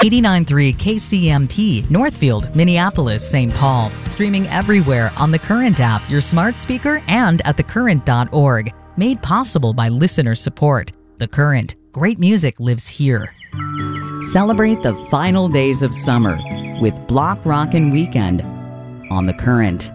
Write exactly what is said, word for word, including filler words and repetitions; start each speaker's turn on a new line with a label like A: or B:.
A: eighty-nine point three K C M P, Northfield, Minneapolis, Saint Paul. Streaming everywhere on the Current app, your smart speaker, and at the current dot org. Made possible by listener support. The Current. Great music lives here.
B: Celebrate the final days of summer with Block Rockin' Weekend on The Current.